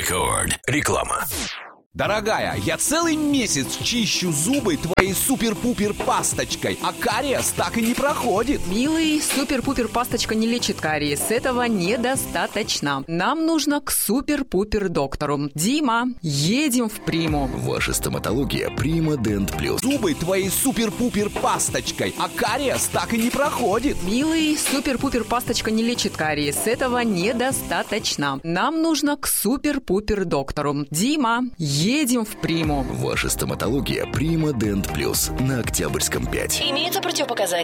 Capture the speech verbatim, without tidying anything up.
Рекорд. Реклама. Дорогая, я целый месяц чищу зубы твоей супер-пупер пасточкой, а кариес так и не проходит. Милый, супер-пупер пасточка не лечит кариес. Этого недостаточно. Нам нужно к супер-пупер доктору. Дима, едем в Приму. Ваша стоматология Прима Дент Плюс. Зубы твоей супер-пупер пасточкой, а кариес так и не проходит. Милый, супер-пупер пасточка не лечит кариес. Этого недостаточно. Нам нужно к супер-пупер доктору. Дима, едем в Приму. Ваша стоматология Прима Дент Плюс на Октябрьском пять. Имеются противопоказания.